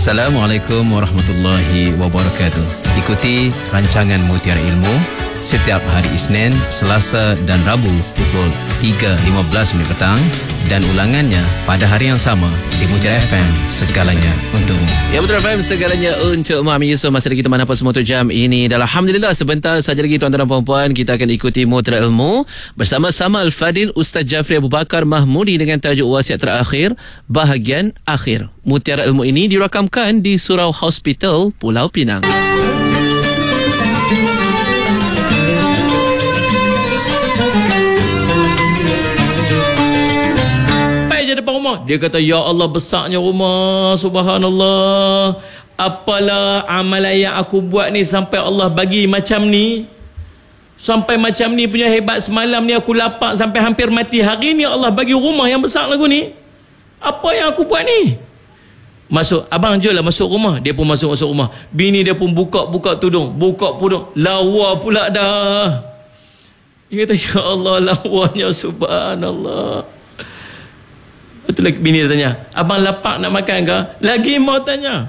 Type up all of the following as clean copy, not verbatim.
Assalamualaikum warahmatullahi wabarakatuh. Ikuti rancangan Mutiara Ilmu setiap hari Isnin, Selasa dan Rabu pukul 3.15 minit petang dan ulangannya pada hari yang sama di Mutiara FM, segalanya untukmu. Ya, Mutiara FM, segalanya untuk Muhammad Yusof. Masa lagi teman apa semua untuk jam ini. Dan Alhamdulillah, sebentar saja lagi tuan-tuan dan puan-puan, kita akan ikuti Mutiara Ilmu bersama-sama Al-Fadil Ustaz Jafri Abu Bakar Mahmudi dengan tajuk wasiat terakhir bahagian akhir. Mutiara Ilmu ini dirakamkan di Surau Hospital, Pulau Pinang. Depan rumah, dia kata, ya Allah, besarnya rumah, subhanallah, apalah amalan yang aku buat ni sampai Allah bagi macam ni, sampai macam ni punya hebat. Semalam ni aku lapar sampai hampir mati, hari ni Allah bagi rumah yang besar lagu ni. Apa yang aku buat ni? Masuk, abang jom lah masuk rumah. Dia pun masuk rumah. Bini dia pun buka tudung, lawa pula dah. Dia kata, ya Allah, lawanya, subhanallah. Betul lagi, bini dia tanya, abang lapar nak makan ke? Lagi mau tanya.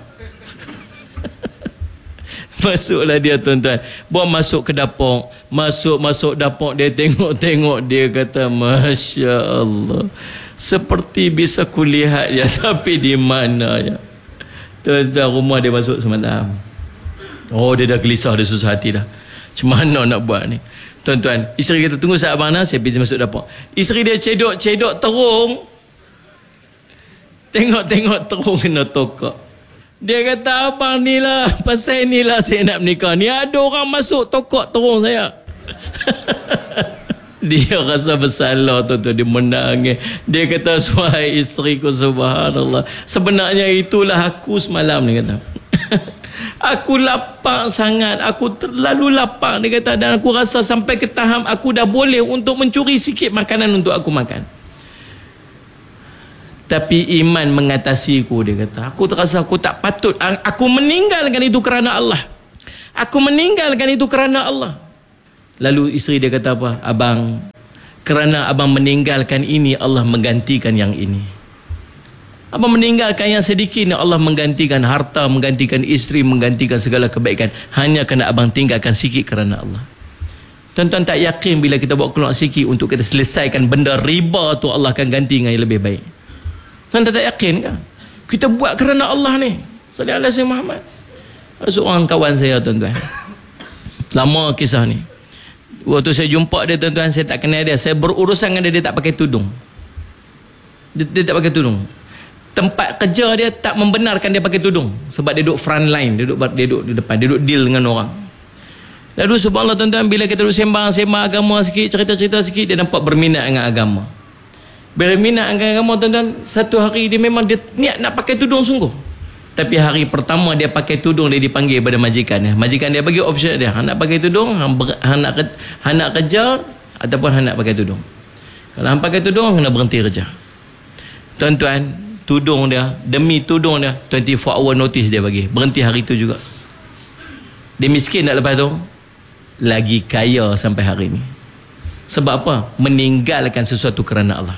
Masuklah dia, tuan-tuan. Buat masuk ke dapur. Masuk dapur, dia tengok. Dia kata, Masya Allah, seperti bisa kulihat ya, tapi di mana ya? Tuan-tuan, rumah dia masuk semalam. Oh, dia dah gelisah, dia susah hati dah. Macam mana nak buat ni? Tuan-tuan, isteri kata, tunggu saat abang, saya pergi masuk dapur. Isteri dia cedok terung. Tengok terung kena tokak. Dia kata, abang ni lah, pasal ni lah saya nak menikah. Ni ada orang masuk tokak terung saya. Dia rasa bersalah, tuan-tuan. Dia menangis. Dia kata, suai isteriku, subhanallah, sebenarnya itulah aku semalam, dia kata. Aku lapar sangat, aku terlalu lapar, dia kata, dan aku rasa sampai ke tahap aku dah boleh untuk mencuri sikit makanan untuk aku makan. Tapi iman mengatasiku, dia kata. Aku terasa aku tak patut. Aku meninggalkan itu kerana Allah. Aku meninggalkan itu kerana Allah. Lalu isteri dia kata apa? Abang, kerana abang meninggalkan ini, Allah menggantikan yang ini. Abang meninggalkan yang sedikit ni, Allah menggantikan harta, menggantikan isteri, menggantikan segala kebaikan. Hanya kerana abang tinggalkan sikit kerana Allah. Tuan-tuan tak yakin bila kita buat keluar sikit untuk kita selesaikan benda riba tu, Allah akan ganti dengan yang lebih baik. Tuan tak yakin kan? Kita buat kerana Allah ni. Sallallahu alaihi wasallam Muhammad. Seorang kawan saya, tuan-tuan. Lama kisah ni. Waktu saya jumpa dia, tuan-tuan, saya tak kenal dia. Saya berurusan dengan dia tak pakai tudung. Dia tak pakai tudung. Tempat kerja dia tak membenarkan dia pakai tudung. Sebab dia duduk front line. Dia duduk di depan. Dia duduk deal dengan orang. Lalu subhanallah, tuan-tuan, bila kita duduk sembang agama sikit, cerita-cerita sikit, dia nampak berminat dengan agama. Bila minat agama, tuan-tuan, satu hari dia memang dia niat nak pakai tudung sungguh. Tapi hari pertama dia pakai tudung, dia dipanggil pada majikan dia. Majikan dia bagi option dia, nak pakai tudung, nak kerja, ataupun nak pakai tudung. Kalau pakai tudung, kena berhenti kerja. Tuan-tuan, tudung dia, demi tudung dia, 24 hour notice dia bagi. Berhenti hari tu juga. Dia miskin tak lepas tu? Lagi kaya sampai hari ni. Sebab apa? Meninggalkan sesuatu kerana Allah.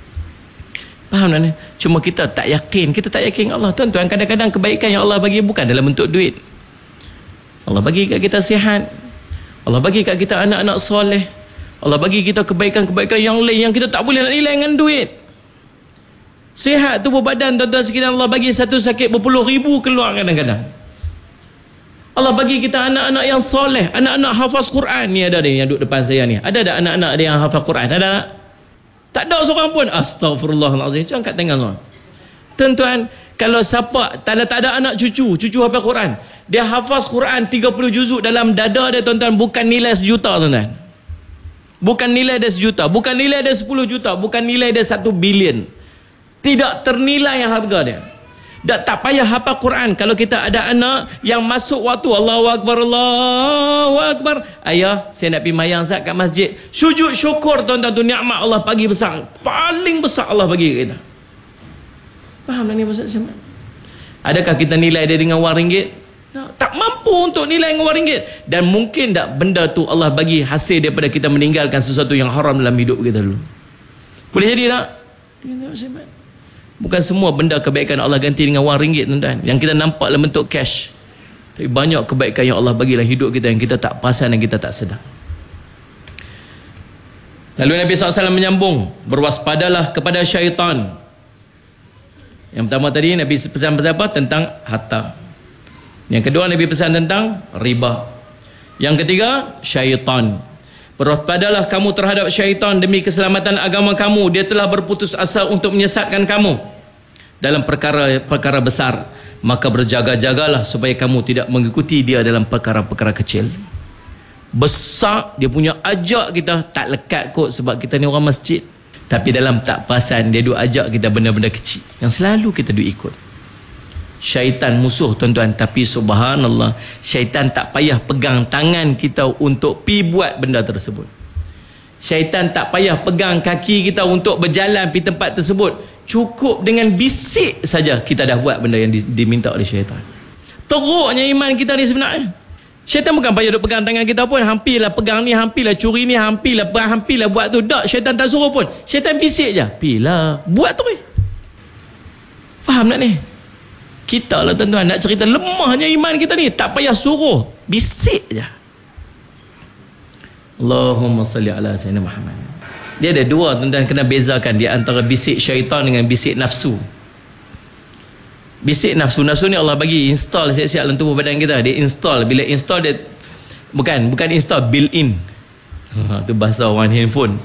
Faham tak ni? Cuma kita tak yakin. Kita tak yakin Allah. Tuan-tuan, kadang-kadang kebaikan yang Allah bagi bukan dalam bentuk duit. Allah bagi kat kita sihat. Allah bagi kat kita anak-anak soleh. Allah bagi kita kebaikan-kebaikan yang lain yang kita tak boleh nak nilai dengan duit. Sihat tubuh badan, tuan-tuan sekalian, Allah bagi satu sakit berpuluh ribu keluar kadang-kadang. Allah bagi kita anak-anak yang soleh, anak-anak hafaz Quran. Ni ada yang duduk depan saya ni. Ada tak anak-anak dia yang hafaz Quran? Ada tak? Tak ada seorang pun. Astagfirullahaladzim. Jangan kat tangan orang. Tuan-tuan, kalau siapa tak ada anak cucu hafaz Quran, dia hafaz Quran 30 juzuk dalam dada dia, tuan-tuan, bukan nilai 1 juta, tuan-tuan. Bukan nilai dia 1 juta, bukan nilai dia 10 juta, bukan nilai dia 1 bilion. Tidak ternilai yang harga dia. Tak payah hafal Quran. Kalau kita ada anak yang masuk waktu Allahu Akbar, Allahu Akbar, ayah, saya nak pergi mayang Zat kat masjid, sujud syukur, tuan-tuan, tu nikmat Allah bagi besar. Paling besar Allah bagi kita. Faham tak ni maksud saya? Adakah kita nilai dia dengan wang ringgit? Tak mampu untuk nilai dengan wang ringgit. Dan mungkin tak benda tu Allah bagi hasil daripada kita meninggalkan sesuatu yang haram dalam hidup kita dulu. Boleh jadi tak? Bukan semua benda kebaikan Allah ganti dengan wang ringgit, tuan-tuan. Yang kita nampak dalam bentuk cash. Tapi banyak kebaikan yang Allah bagi dalam hidup kita yang kita tak perasan dan kita tak sedar. Lalu Nabi SAW menyambung, berwaspadalah kepada syaitan. Yang pertama tadi Nabi pesan apa? Tentang harta. Yang kedua Nabi pesan tentang riba. Yang ketiga, syaitan. Berwaspadalah kamu terhadap syaitan demi keselamatan agama kamu. Dia telah berputus asa untuk menyesatkan kamu dalam perkara besar. Maka berjaga-jagalah supaya kamu tidak mengikuti dia dalam perkara-perkara kecil. Besar dia punya ajak kita, tak lekat kot sebab kita ni orang masjid. Tapi dalam tak perasan dia duk ajak kita benda-benda kecil yang selalu kita duk ikut. Syaitan musuh, tuan-tuan. Tapi subhanallah, syaitan tak payah pegang tangan kita untuk pi buat benda tersebut. Syaitan tak payah pegang kaki kita untuk berjalan pi tempat tersebut. Cukup dengan bisik saja kita dah buat benda yang diminta oleh syaitan. Teruknya iman kita ni sebenarnya. Syaitan bukan payah duk pegang tangan kita pun. Hampirlah pegang ni, hampirlah curi ni, hampirlah buat tu. Tak, syaitan tak suruh pun. Syaitan bisik je. Pilah, buat tu. Faham tak ni? Kita lah tuan-tuan nak cerita lemahnya iman kita ni. Tak payah suruh, bisik je. Allahumma salli ala sayyidina Muhammad. Dia ada dua, tuan-tuan, kena bezakan di antara bisik syaitan dengan bisik nafsu. Bisik nafsu ni Allah bagi install siap-siap dalam tubuh badan kita. Dia install, bila install dia bukan install, built in. Tu bahasa orang handphone.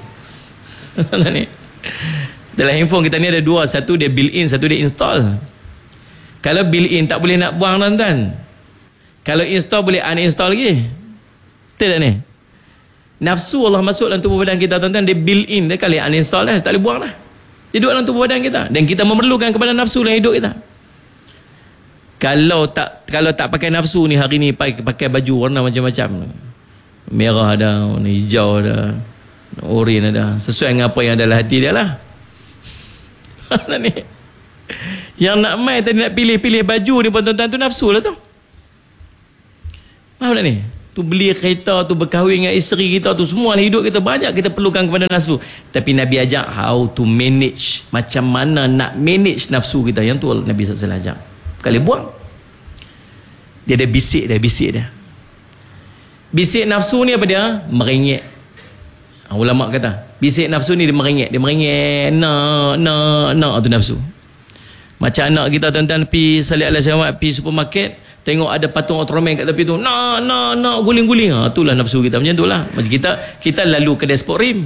Dalam handphone kita ni ada dua, satu dia built in, satu dia install. Kalau built in tak boleh nak buang, tuan-tuan. Kalau install boleh uninstall lagi. Betul tak ni? Nafsu Allah masuk dalam tubuh badan kita, tuan-tuan, dia built in, dia kali uninstall dah, tak boleh buang dah. Dia duduk dalam tubuh badan kita dan kita memerlukan kepada nafsu dalam hidup kita. Kalau tak pakai nafsu ni, hari ni pakai baju warna macam-macam. Merah ada, warna hijau ada, oranye ada, sesuai dengan apa yang ada dalam hati dia lah. Ni yang nak main tadi, nak pilih-pilih baju ni pun, tuan-tuan, tu nafsu lah tu. Faham tak ni? Tu beli kereta, tu berkahwin dengan isteri kita, tu semua hidup kita banyak kita perlukan kepada nafsu. Tapi Nabi ajak how to manage, macam mana nak manage nafsu kita. Yang tu Nabi SAW ajak. Kali buang. Dia ada bisik dia. Bisik nafsu ni apa dia? Merengek. Ulama kata, bisik nafsu ni dia merengek. Dia merengek, nak tu nafsu. Macam anak kita, tuan-tuan, pi salih alaihi wasallam, pi supermarket, tengok ada patung Ultraman kat tepi tu, nak guling-guling. Itulah nafsu kita, macam itulah. Macam kita lalu kedai sport rim.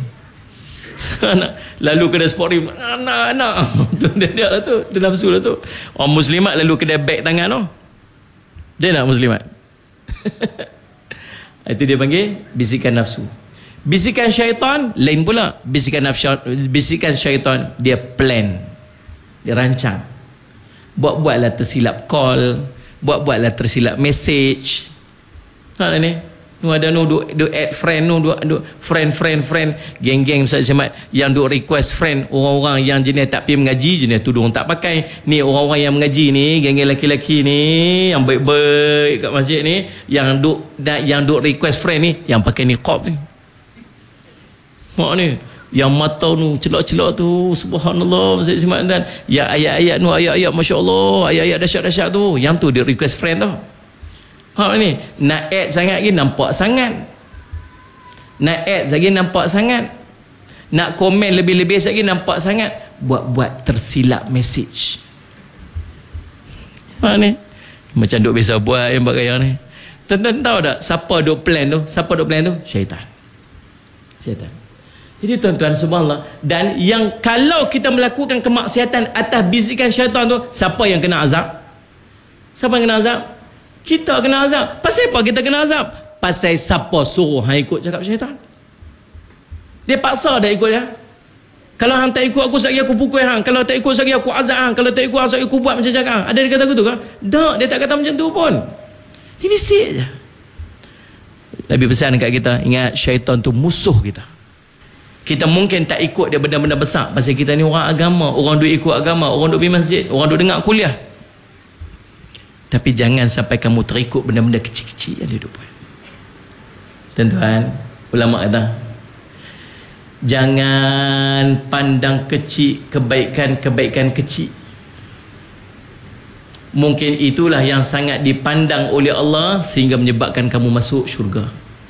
Lalu kedai sport rim, nak. Tu dia lah tu, tu nafsu lah tu. Orang muslimat lalu kedai beg tangan tu. Dia nak muslimat. Itu dia panggil bisikan nafsu. Bisikan syaitan lain pula. Bisikan syaitan dia plan. Dia rancang. Buat-buatlah tersilap call, buat-buatlah tersilap message. Nak ni? Nu ada duk add friend, duk friend, geng-geng Ustaz Syamad yang duk request friend orang-orang yang jenis tak pergi mengaji, jenis tudung tak pakai. Ni orang-orang yang mengaji ni, geng-geng lelaki-lelaki ni yang baik-baik kat masjid ni, yang duk request friend ni yang pakai niqab ni. Mak ni yang mata tu celak-celak tu, subhanallah, Ustaz Syamad, dan yang ayat-ayat tu, ayat-ayat masya-Allah, ayat-ayat dahsyat-dahsyat tu, yang tu dia request friend tu. Ni nak add sangat lagi nampak sangat, nak add lagi nampak sangat, nak komen lebih-lebih lagi nampak sangat, buat-buat tersilap message. Ni macam duk biasa buat yang gaya ni. Tuan-tuan tahu tak siapa duk plan tu? Syaitan. Jadi tuan-tuan, subhanallah, dan yang kalau kita melakukan kemaksiatan atas bisikan syaitan tu, siapa yang kena azab? Siapa yang kena azab? Kita kena azab. Pasal apa kita kena azab? Pasal siapa suruh hang ikut cakap syaitan? Dia paksa dah ikut dia. Kalau hang tak ikut aku, sekali aku pukul hang. Kalau tak ikut, sekali aku azab hang. Kalau tak ikut, sekali aku buat macam cakap hang. Ada dia kata aku tu kan? Tak, dia tak kata macam tu pun. Dia bisik je. Nabi pesan dekat kita, ingat syaitan tu musuh kita. Kita mungkin tak ikut dia benda-benda besar pasal kita ni orang agama, orang duk ikut agama, orang duk pergi masjid, orang duk dengar kuliah. Tapi jangan sampai kamu terikut benda-benda kecil-kecil yang dia duk buat. Tuan-tuan, ulama kata, jangan pandang kecil kebaikan kecil. Mungkin itulah yang sangat dipandang oleh Allah sehingga menyebabkan kamu masuk syurga.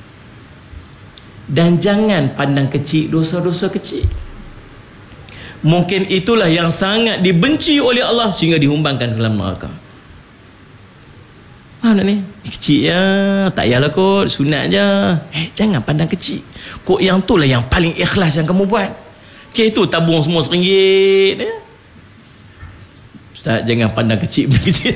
Dan jangan pandang kecil dosa-dosa kecil. Mungkin itulah yang sangat dibenci oleh Allah sehingga dihumbangkan ke dalam neraka. Faham tak ni? Kecil ya, tak payahlah kot, sunat je. Jangan pandang kecil. Kok yang tu lah yang paling ikhlas yang kamu buat. Okay, tu tabung semua RM1 ya. Ustaz, jangan pandang kecil.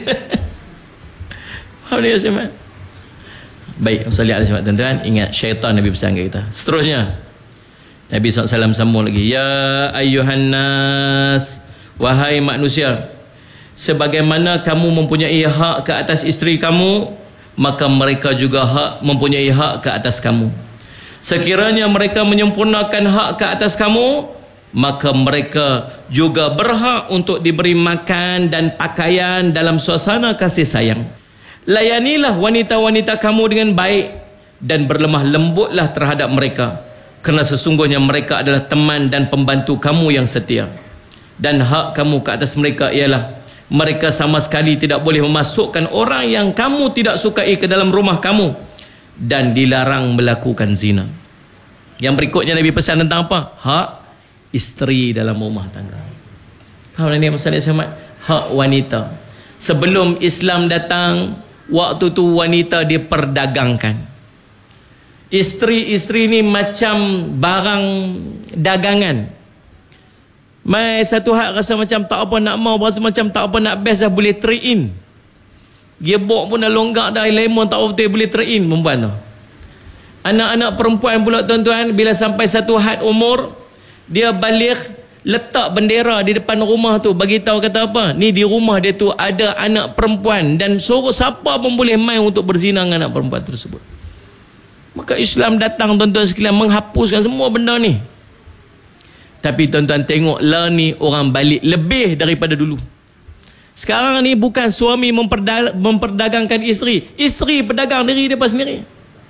Faham ni Ustaz? Baik, sallallahu alaihi wasallam, tuan-tuan, ingat syaitan Nabi pesan ke kita. Seterusnya Nabi SAW sambung lagi, ya ayyuhan nas, wahai manusia, sebagaimana kamu mempunyai hak ke atas isteri kamu, maka mereka juga mempunyai hak ke atas kamu. Sekiranya mereka menyempurnakan hak ke atas kamu, maka mereka juga berhak untuk diberi makan dan pakaian dalam suasana kasih sayang. Layanilah wanita-wanita kamu dengan baik dan berlemah lembutlah terhadap mereka, kerana sesungguhnya mereka adalah teman dan pembantu kamu yang setia. Dan hak kamu ke atas mereka ialah mereka sama sekali tidak boleh memasukkan orang yang kamu tidak sukai ke dalam rumah kamu, dan dilarang melakukan zina. Yang berikutnya Nabi pesan tentang apa? Hak isteri dalam rumah tangga. Faham ni masalah Ahmad? Hak wanita. Sebelum Islam datang, waktu tu wanita diperdagangkan. Isteri-isteri ni macam barang dagangan. Mai satu hak rasa macam tak apa nak mau, rasa macam tak apa nak best dah, boleh trade in. Gearbox pun dah longgak dah, lemon tak apa betul boleh trade in perempuan tu. Anak-anak perempuan pula tuan-tuan, bila sampai satu had umur, dia balik, letak bendera di depan rumah tu, bagi tahu kata apa? Ni di rumah dia tu ada anak perempuan, dan suruh siapa pun boleh main untuk berzina dengan anak perempuan tersebut. Maka Islam datang tuan-tuan sekalian menghapuskan semua benda ni. Tapi tuan-tuan tengoklah ni, orang balik lebih daripada dulu. Sekarang ni bukan suami memperdagangkan isteri, isteri pedagang diri dia sendiri.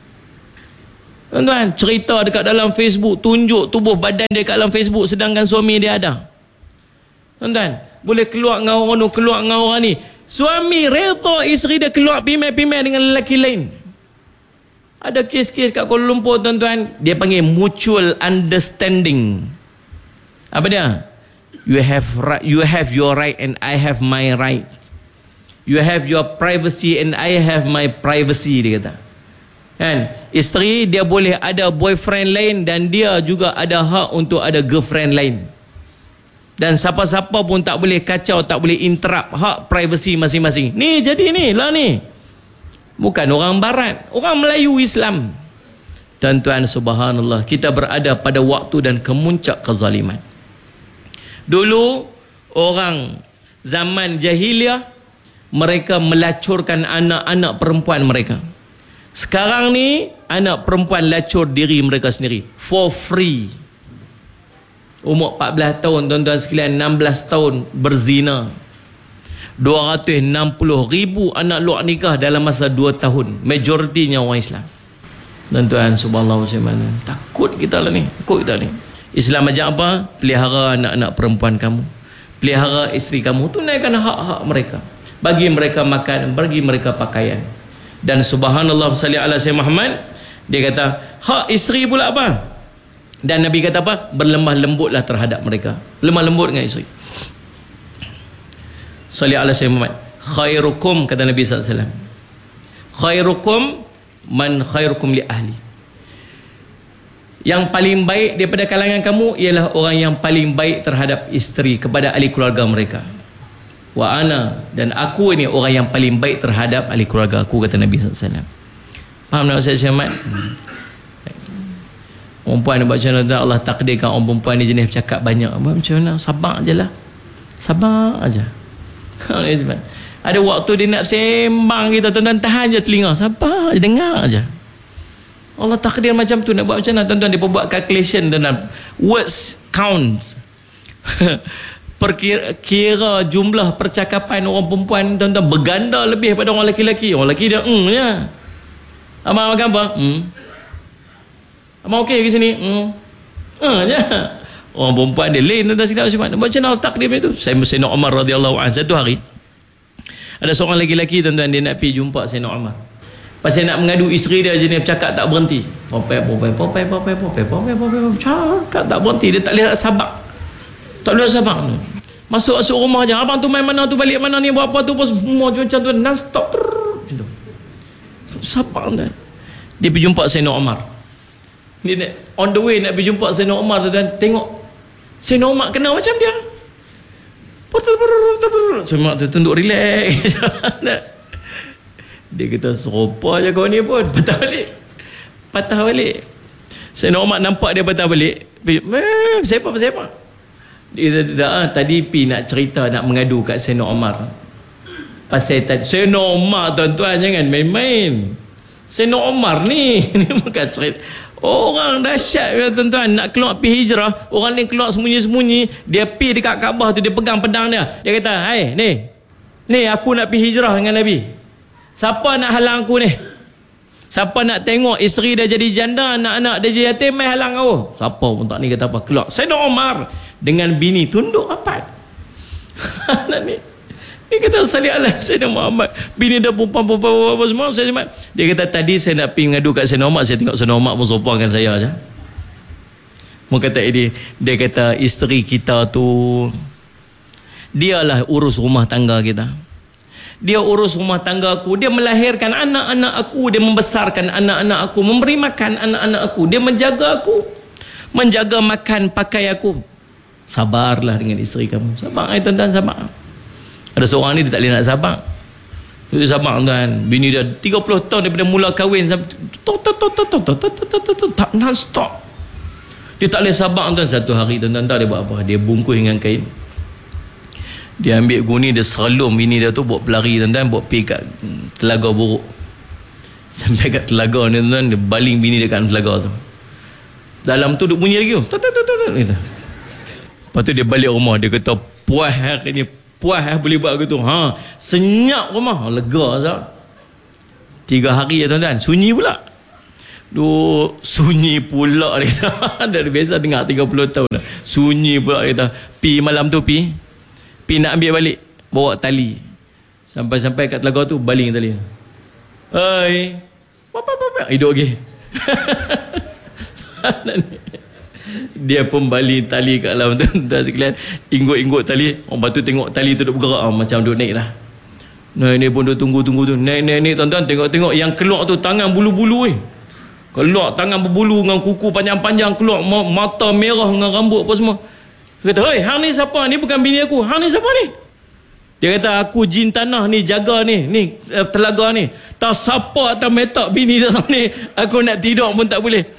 Tuan-tuan, cerita dekat dalam Facebook, tunjuk tubuh badan dia kat dalam Facebook, sedangkan suami dia ada. Tuan-tuan, boleh keluar dengan orang tu, keluar dengan orang ni. Suami reda isteri dia keluar pimai-pimai dengan lelaki lain. Ada kes-kes kat Kuala Lumpur tuan-tuan, dia panggil mutual understanding. Apa dia? You have your right and I have my right. You have your privacy and I have my privacy, dia kata. Kan? Isteri dia boleh ada boyfriend lain, dan dia juga ada hak untuk ada girlfriend lain. Dan siapa-siapa pun tak boleh kacau, tak boleh interrupt hak privacy masing-masing. Ni jadi ni lah ni. Bukan orang barat, orang Melayu Islam. Tuan-tuan, subhanallah, kita berada pada waktu dan kemuncak kezaliman. Dulu orang zaman jahiliah, mereka melacurkan anak-anak perempuan mereka. Sekarang ni anak perempuan lacur diri mereka sendiri for free. Umur 14 tahun tuan-tuan sekalian, 16 tahun berzina. 260,000 anak luar nikah dalam masa 2 tahun. Majoritinya orang Islam. Tuan-tuan, subhanallah, macam mana? Takut kita lah ni. Takut kita ni. Islam ajak apa? Pelihara anak-anak perempuan kamu. Pelihara isteri kamu. Tunaikan hak-hak mereka. Bagi mereka makan, bagi mereka pakaian. Dan subhanallah, salli ala Sayyidina Muhammad, dia kata, hak isteri pula apa? Dan Nabi kata apa? Berlemah lembutlah terhadap mereka. Lemah lembut dengan isteri. Salli ala Sayyidina Muhammad. Khairukum, kata Nabi SAW, khairukum man khairukum li ahli. Yang paling baik daripada kalangan kamu ialah orang yang paling baik terhadap isteri, kepada ahli keluarga mereka. Wa ana, dan aku ini orang yang paling baik terhadap ahli keluarga aku, kata Nabi SAW. Faham tak Ustaz Syahmat? Perempuan macam mana Allah takdirkan orang perempuan ni jenis bercakap banyak. Macam mana? Sabar je lah. Sabar aja. Ada waktu dia nak sembang kita, tuan-tuan tahan je telinga, sabar je, dengar aja. Allah takdir macam tu. Nak buat macam mana tuan-tuan? Dia buat calculation, tuan-tuan. Words count. Kira jumlah percakapan orang perempuan tuan-tuan berganda lebih daripada orang lelaki-lelaki. Orang lelaki dia ya. Abang makan apa? Abang okey ke sini? Je. Orang perempuan dia lain tuan-tuan sekalian. Macam mana takdir itu? Sayyidina Umar radhiyallahu anhu, satu hari Ada seorang lelaki tuan-tuan, dia nak pergi jumpa Sayyidina Umar. Pasal nak mengadu isteri dia je ni, bercakap tak berhenti. Cakap tak berhenti, dia tak boleh sabar. Tak boleh sabar. Masuk rumah je, abang tu main mana tu, balik mana ni, buat apa tu, semua macam tu, non-stop. Sabar tuan. Dia pergi jumpa Sayyidina Umar. Dia on the way nak pergi jumpa Sayyidina Umar tu, dan tengok Sayyidina Umar kena macam dia. Cuma tu tunduk relax. Dia kata serupa je kau ni pun. Patah balik. Sayyidina Umar nampak dia patah balik. Siapa? Dia kata tadi pi nak cerita, nak mengadu kat Sayyidina Umar. Pasal tadi Sayyidina Umar tuan-tuan, jangan main-main. Sayyidina Umar ni bukan cerita. Orang dahsyat tuan-tuan, nak keluar pergi hijrah, orang ni keluar sembunyi-sembunyi, dia pergi dekat Kaabah tu, dia pegang pedang dia. Dia kata, "Hai, ni aku nak pergi hijrah dengan Nabi. Siapa nak halang aku ni? Siapa nak tengok isteri dia jadi janda, anak-anak dia jadi yatim, mai halang aku." Siapa pun tak ni kata apa, keluar Sayyidina Umar dengan bini tunduk rapat. Dia kata, "Salih Allah Sayyidina Muhammad." Bini dia perempuan semua. Dia kata, "Tadi saya nak pergi ngadu kat Sayyidina Umar, saya tengok Sayyidina Umar pun sopakan saya je." Mau kata dia kata, isteri kita tu, dialah urus rumah tangga kita. Dia urus rumah tangga aku, dia melahirkan anak-anak aku, dia membesarkan anak-anak aku, memberi makan anak-anak aku, dia menjaga aku, menjaga makan pakai aku. Sabarlah dengan isteri kamu. Sabar tuan-tuan, sabar. Ada seorang ni dia tak boleh nak sabar. Dia sabar tuan. Bini dia 30 tahun daripada mula kahwin sampai tak non-stop. Dia tak boleh sabar tuan. Satu hari tuan-tuan tahu dia buat apa? Dia bungkus dengan kain. Dia ambil guni, dia seralum bini dia tu, buat pelari tuan-tuan, buat pergi kat Telaga Buruk. Sampai kat telaga ni tuan-tuan, dia baling bini dekat telaga tu. Dalam tu duk bunyi lagi tu. Lepas tu dia balik rumah, dia kata, puas hari ni, puas boleh buat gitu. Senyap rumah, lega sah. 3 hari ya tuan-tuan, sunyi pula. Sunyi pula dia kata. Dah biasa dengar 30 tahun dah. Sunyi pula dia kata. Pi malam tu pi nak ambil balik, bawa tali. Sampai kat telaga tu, baling tali. Hai. Hidup lagi. Dia pun baling tali kat dalam tu, tuan sekalian. Inggut tali. Orang batu tengok tali tu duk bergerak, macam duk naik lah. Ni pun duk tunggu tu. Naik tuan-tuan, tengok yang keluar tu tangan bulu-bulu keluar tangan berbulu dengan kuku panjang-panjang, keluar mata merah dengan rambut apa semua. Dia kata, "Hei, hang ni siapa? Ni bukan bini aku. Hang ni siapa ni?" Dia kata, "Aku jin tanah ni, jaga ni telaga ni. Tak siapa atas metak bini dia ni. Aku nak tidur pun tak boleh."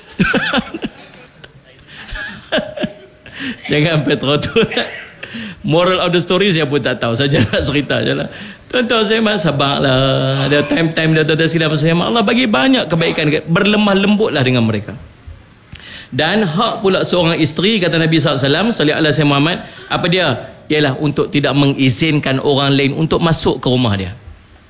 Jangan petro tu. Moral of the story saya pun tak tahu, saja nak cerita je lah. Tuan-tuan saya sabarlah. Ada time-time dia tuan-tuan silap saya, Allah bagi banyak kebaikan, berlemah lembutlah dengan mereka. Dan hak pula seorang isteri, kata Nabi SAW, sallallahu alaihi wasallam, apa dia? Ialah untuk tidak mengizinkan orang lain untuk masuk ke rumah dia.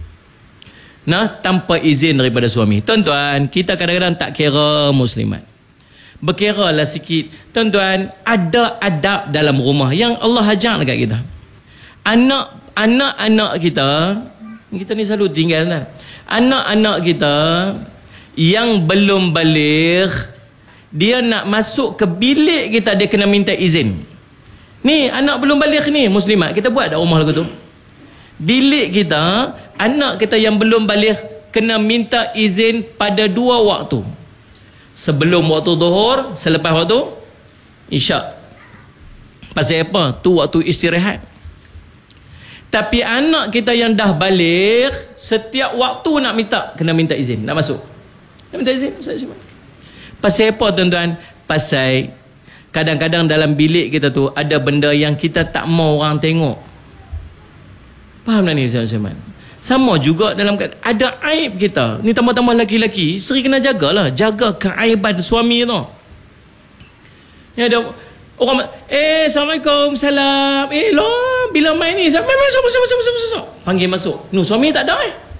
Tanpa izin daripada suami. Tuan-tuan, kita kadang-kadang tak kira muslimat. Berkiralah sikit. Tuan-tuan, ada adab dalam rumah yang Allah ajar dekat kita. Anak-anak kita ni selalu tinggal kan. Anak-anak kita yang belum baligh, dia nak masuk ke bilik kita, dia kena minta izin. Ni anak belum baligh ni, muslimat, kita buat dah rumah lagu tu. Bilik kita, anak kita yang belum baligh kena minta izin pada 2 waktu. Sebelum waktu zuhur, selepas waktu isyak. Pasal apa? Tu waktu istirahat. Tapi anak kita yang dah baligh, setiap waktu nak kena minta izin, nak masuk. Nak minta izin, pasal apa tuan-tuan? Pasal kadang-kadang dalam bilik kita tu ada benda yang kita tak mau orang tengok. Faham tak ni Ustaz? Sama juga dalam ada aib kita. Ni tambah-tambah laki-laki, isteri kena jagalah, jaga keaiban suami tu. Ya ada orang, Assalamualaikum, salam. Lah, bila main ni, masuk. Panggil masuk. Suami tak ada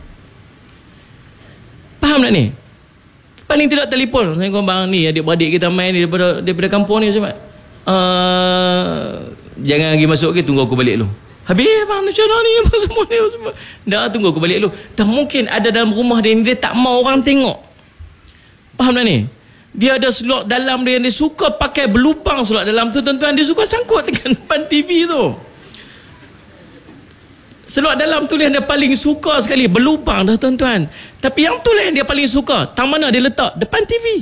Faham tak ni? Paling tidak telefon. Saya kata, bang ni adik-beradik kita main ni daripada kampung ni, Ustaz. Jangan lagi masuk ke, tunggu aku balik dulu. Habis bang macam mana ni semua ni semua. Dah tunggu aku balik dulu. Tak mungkin ada dalam rumah dia ni dia tak mau orang tengok. Faham tak ni? Dia ada slot dalam dia yang dia suka pakai berlubang slot dalam tu tuan-tuan. Dia suka sangkut dengan depan TV tu. Slot dalam tu yang dia paling suka sekali. Berlubang dah tuan-tuan. Tapi yang tu lah yang dia paling suka. Tang mana dia letak? Depan TV.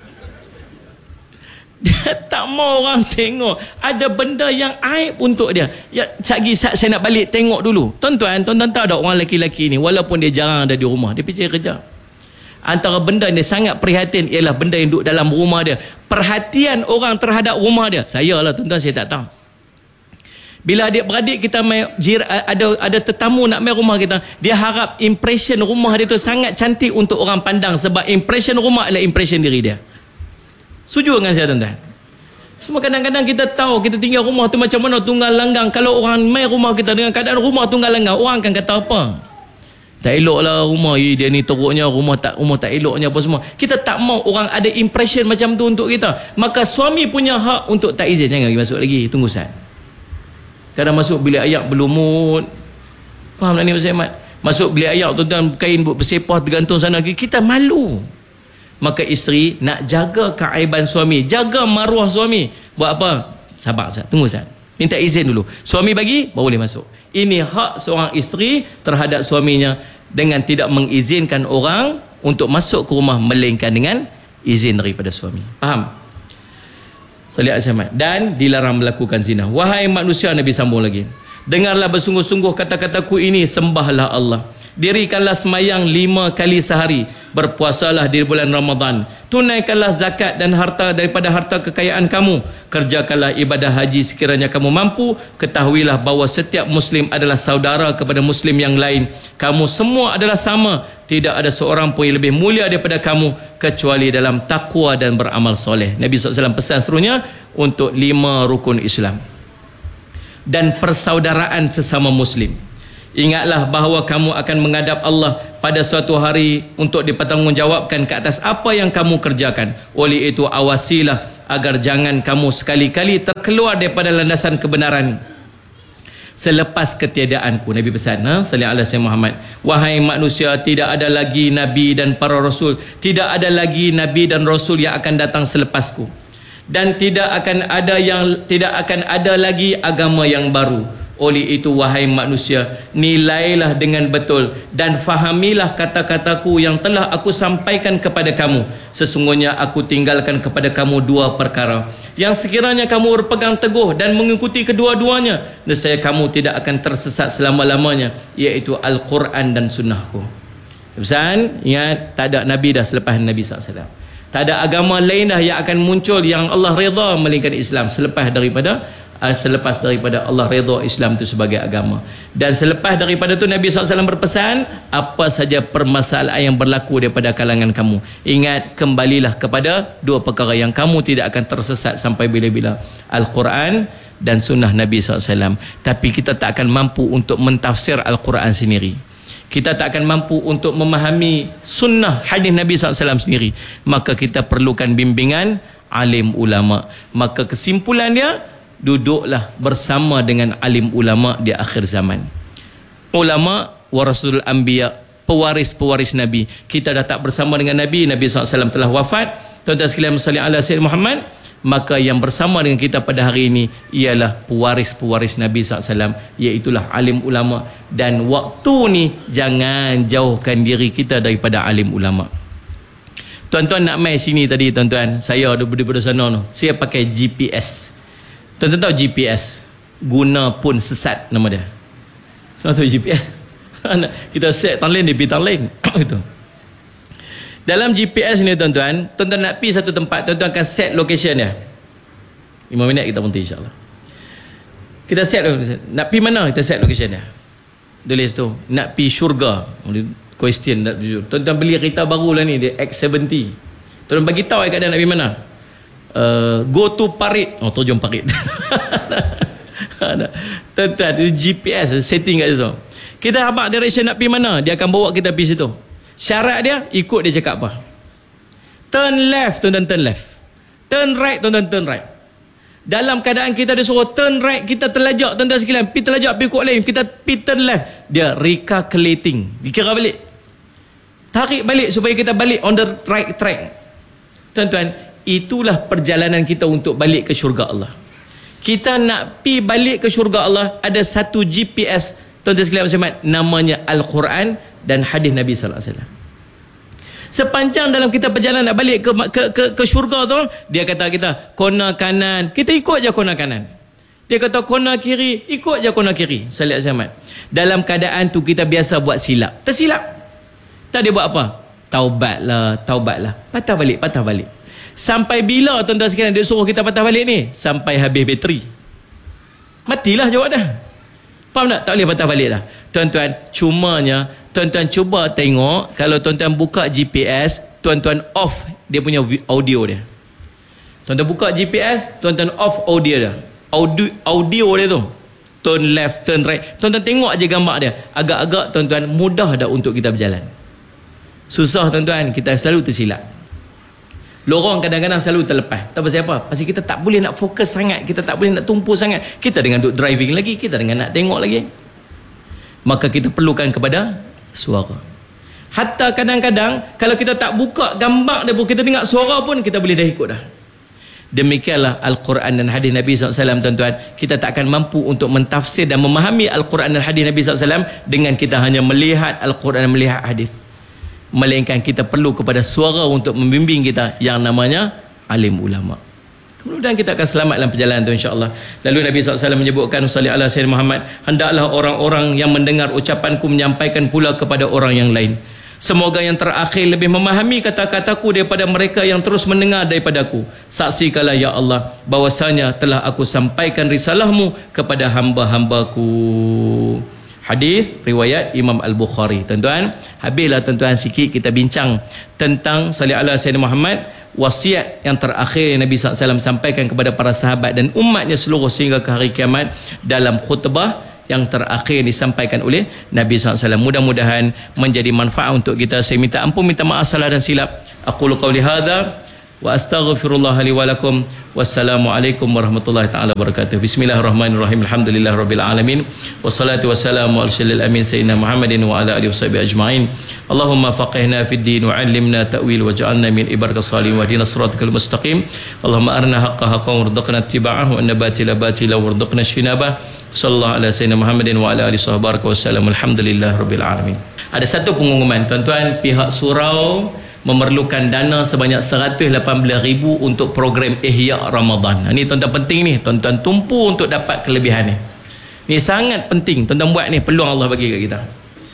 Dia tak mau orang tengok. Ada benda yang aib untuk dia. Ya, saya nak balik tengok dulu. Tuan-tuan tahu ada orang lelaki-lelaki ni, walaupun dia jarang ada di rumah, dia pergi kerja. Antara benda yang dia sangat prihatin ialah benda yang duduk dalam rumah dia. Perhatian orang terhadap rumah dia. Saya lah tuan-tuan, saya tak tahu. Bila adik-beradik kita ada tetamu nak main rumah kita, dia harap impression rumah dia tu sangat cantik untuk orang pandang, sebab impression rumah adalah impression diri dia. Setuju dengan saya tuan-tuan? Cuma kadang-kadang kita tahu kita tinggal rumah tu macam mana tunggal langgang. Kalau orang main rumah kita dengan keadaan rumah tunggal langgang, orang akan kata apa? Tak eloklah rumah dia ni teruknya, rumah tak eloknya apa semua. Kita tak mau orang ada impression macam tu untuk kita. Maka suami punya hak untuk tak izin, jangan pergi masuk lagi, tunggu Ustaz. Kadang masuk bilik ayak berlumut. Faham tak ni Ustaz Ahmad? Masuk bilik ayak tuan-tuan, kain bersepah tergantung sana lagi, kita malu. Maka isteri nak jaga keaiban suami, jaga maruah suami. Buat apa? Sabar Ustaz, tunggu Ustaz, minta izin dulu. Suami bagi, baru boleh masuk. Ini hak seorang isteri terhadap suaminya, dengan tidak mengizinkan orang untuk masuk ke rumah melainkan dengan izin daripada suami. Faham? Salih al-Samad. Dan dilarang melakukan zina. Wahai manusia, Nabi sambung lagi, dengarlah bersungguh-sungguh kata-kataku ini, sembahlah Allah, dirikanlah semayang 5 kali sehari, berpuasalah di bulan Ramadan, tunaikanlah zakat dan harta daripada harta kekayaan kamu, kerjakanlah ibadah haji sekiranya kamu mampu. Ketahuilah bahawa setiap muslim adalah saudara kepada muslim yang lain. Kamu semua adalah sama, tidak ada seorang pun yang lebih mulia daripada kamu kecuali dalam takwa dan beramal soleh. Nabi SAW pesan serunya untuk 5 rukun Islam dan persaudaraan sesama muslim. Ingatlah bahawa kamu akan menghadap Allah pada suatu hari untuk dipertanggungjawabkan ke atas apa yang kamu kerjakan. Oleh itu awasilah agar jangan kamu sekali-kali terkeluar daripada landasan kebenaran selepas ketiadaanku. Nabi pesan, sallallahu alaihi wasallam, Muhammad, wahai manusia, tidak ada lagi nabi dan para rasul, tidak ada lagi nabi dan rasul yang akan datang selepasku, dan tidak akan ada lagi agama yang baru. Oleh itu wahai manusia, nilailah dengan betul dan fahamilah kata-kataku yang telah aku sampaikan kepada kamu. Sesungguhnya aku tinggalkan kepada kamu 2 perkara yang sekiranya kamu berpegang teguh dan mengikuti kedua-duanya, nescaya kamu tidak akan tersesat selama-lamanya, iaitu Al-Quran dan sunnahku. Pesan, ingat, tak ada Nabi dah selepas Nabi SAW. Tak ada agama lain dah yang akan muncul yang Allah redha melainkan Islam selepas daripada Allah redha Islam itu sebagai agama. Dan selepas daripada itu Nabi SAW berpesan, apa saja permasalahan yang berlaku daripada kalangan kamu, ingat, kembalilah kepada 2 perkara yang kamu tidak akan tersesat sampai bila-bila, Al-Quran dan sunnah Nabi SAW. Tapi kita tak akan mampu untuk mentafsir Al-Quran sendiri, kita tak akan mampu untuk memahami sunnah hadis Nabi SAW sendiri, maka kita perlukan bimbingan alim ulama. Maka kesimpulan dia, duduklah bersama dengan alim ulama di akhir zaman. Ulama warasul anbiya, pewaris-pewaris Nabi. Kita dah tak bersama dengan Nabi, Nabi SAW telah wafat. Tuan-tuan sekalian, salli ala Sayyidina Muhammad. Maka yang bersama dengan kita pada hari ini ialah pewaris-pewaris Nabi SAW, iaitulah alim ulama. Dan waktu ni jangan jauhkan diri kita daripada alim ulama. Tuan-tuan nak main sini tadi, tuan-tuan, saya ada daripada sana tu, saya pakai GPS. Tuan-tuan tahu GPS, guna pun sesat nama dia. Tuan tahu GPS? Kita set tang lain, dia pergi tang lain. Itu. Dalam GPS ni tuan-tuan nak pergi satu tempat, tuan-tuan akan set location dia. 5 minit kita berhenti insya-Allah. Kita set, nak pergi mana kita set location dia. Tulis tu, nak pergi syurga. Question, tuan-tuan beli kereta baru lah ni, dia X70. Tuan-tuan bagi tahu keadaan nak pergi mana. Go to Parit. Oh, terjun Parit. Tuan-tuan, GPS setting kat situ. Kita habaq direction nak pergi mana, dia akan bawa kita pergi situ. Syarat dia, ikut dia cakap apa. Turn left, tuan-tuan, turn left. Turn right, tuan-tuan, turn right. Dalam keadaan kita dia suruh turn right, kita terlajak, tuan-tuan sekalian, pergi terlajak, pergi kot lain, kita pergi turn left, dia recalculating, dikira balik, tarik balik supaya kita balik on the right track. Tuan-tuan, itulah perjalanan kita untuk balik ke syurga Allah. Kita nak pergi balik ke syurga Allah, ada satu GPS, tuan-tuan sekalian muslimat, namanya Al-Quran dan hadis Nabi sallallahu alaihi wasallam. Sepanjang dalam kita perjalanan nak balik ke syurga tu, dia kata kita kona kanan, kita ikut je kona kanan. Dia kata kona kiri, ikut je kona kiri. Salat Ahmad. Dalam keadaan tu kita biasa buat silap, tersilap. Tak dia buat apa? Taubatlah. Patah balik. Sampai bila tuan-tuan sekalian dia suruh kita patah balik ni? Sampai habis bateri. Matilah jawab dah. Faham tak? Tak boleh patah balik dah. Tuan-tuan, cumanya tuan-tuan cuba tengok, kalau tuan-tuan buka GPS, tuan-tuan off dia punya audio dia. Tuan-tuan buka GPS, tuan-tuan off audio dia. Audio dia tu. Turn left, turn right. Tuan-tuan tengok aje gambar dia. Agak-agak tuan-tuan mudah dah untuk kita berjalan. Susah tuan-tuan, kita selalu tersilap. Lorong kadang-kadang selalu terlepas. Tak pasal apa? Pasal kita tak boleh nak fokus sangat, kita tak boleh nak tumpu sangat. Kita dengan duk driving lagi, kita dengan nak tengok lagi. Maka kita perlukan kepada suara. Hatta kadang-kadang kalau kita tak buka gambar dia pun, kita dengar suara pun, kita boleh dah ikut dah. Demikianlah Al-Quran dan hadis Nabi SAW, tuan-tuan. Kita tak akan mampu untuk mentafsir dan memahami Al-Quran dan hadis Nabi SAW dengan kita hanya melihat Al-Quran dan melihat hadis. Melainkan kita perlu kepada suara untuk membimbing kita yang namanya alim ulama. Kemudian kita akan selamat dalam perjalanan itu, insya-Allah. Lalu Nabi SAW menyebutkan, salli ala sayyidina Muhammad, hendaklah orang-orang yang mendengar ucapanku menyampaikan pula kepada orang yang lain. Semoga yang terakhir lebih memahami kata-kataku daripada mereka yang terus mendengar daripadaku. Saksikanlah ya Allah bahwasanya telah aku sampaikan risalahmu kepada hamba-hambaku. Hadis riwayat Imam Al-Bukhari. Tuan-tuan, habislah tuan-tuan sikit kita bincang tentang salli ala sayyidina Muhammad, wasiat yang terakhir yang Nabi SAW sampaikan kepada para sahabat dan umatnya seluruh sehingga ke hari kiamat dalam khutbah yang terakhir yang disampaikan oleh Nabi SAW. Mudah-mudahan menjadi manfaat untuk kita. Saya minta ampun, minta maaf salah dan silap. Aqulu qawli hadza wa astaghfirullah li wa lakum. Wassalamualaikum warahmatullahi taala wabarakatuh. Bismillahirrahmanirrahim. Alhamdulillahirabbil alamin. Wassalatu wassalamu ala syaril amin sayyidina Muhammadin wa ala alihi washabihi ajmain. Allahumma faqihna fid din wa 'allimna ta'wil waj'alna min ibadika salihin wa hdina siratal mustaqim. Allahumma arina haqqan haqqan warzuqna ittiba'ahu wa anna batila batila warzuqna ijtinabah. Sallallahu ala sayyidina Muhammadin wa ala alihi washabihi wasallam. Alhamdulillahirabbil alamin. Ada satu pengumuman, tuan-tuan, pihak surau memerlukan dana sebanyak 118,000 untuk program Ihya Ramadan. Ini tuan-tuan penting ni, tuan-tuan tumpu untuk dapat kelebihan ni. Ni sangat penting, tuan-tuan buat ni, peluang Allah bagi kat kita.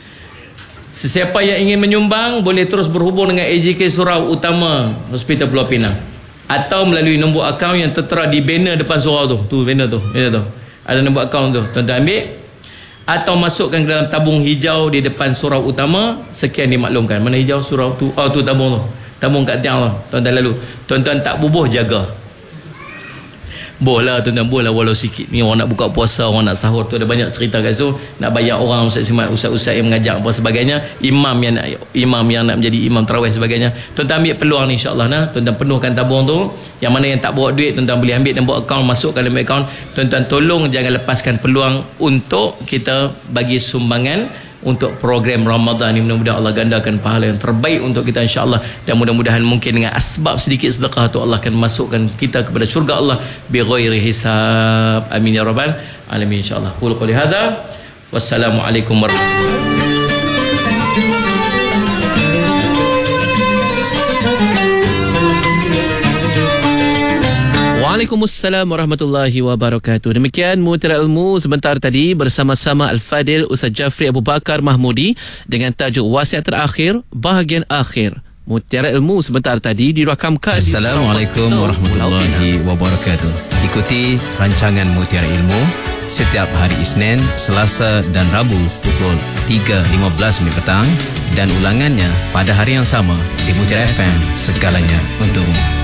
Sesiapa yang ingin menyumbang boleh terus berhubung dengan AJK Surau Utama Hospital Pulau Pinang atau melalui nombor akaun yang tertera di banner depan surau tu. Tu banner tu, ada nombor akaun tu. Tuan-tuan ambil atau masukkan ke dalam tabung hijau di depan surau utama. Sekian dimaklumkan. Mana hijau surau tu? Oh, tu tabung tu. Tabung kat tiang tu. Tuan-tuan lalu. Tuan-tuan tak bubuh, jaga. Boleh lah tuan-tuan, boleh lah walau sikit. Ni orang nak buka puasa, orang nak sahur tu ada banyak cerita kat situ. Nak bayar orang, ustaz-ustaz yang mengajar apa sebagainya. Imam yang nak menjadi imam tarawih sebagainya. Tuan-tuan ambil peluang ni insya-Allah nah. Tuan-tuan penuhkan tabung tu. Yang mana yang tak bawa duit, tuan-tuan boleh ambil dan buat akaun, masukkan dalam akaun. Tuan-tuan tolong jangan lepaskan peluang untuk kita bagi sumbangan untuk program Ramadan ni. Mudah-mudahan Allah gandakan pahala yang terbaik untuk kita insya-Allah, dan mudah-mudahan mungkin dengan asbab sedikit sedekah tu Allah akan masukkan kita kepada syurga Allah bi ghairi hisab. Amin ya rabbal alamin insya-Allah. Qul qouli hadza. Wassalamualaikum warahmatullahi wabarakatuh. Waalaikumsalam warahmatullahi wabarakatuh. Demikian Mutiara Ilmu sebentar tadi bersama-sama Al-Fadil Ustaz Jafri Abu Bakar Mahmudi dengan tajuk wasiat terakhir bahagian akhir. Mutiara Ilmu sebentar tadi dirakamkan. Assalamualaikum warahmatullahi wabarakatuh. Ikuti rancangan Mutiara Ilmu setiap hari Isnin, Selasa dan Rabu pukul 3.15 petang dan ulangannya pada hari yang sama di Mutiara FM. Segalanya untukmu.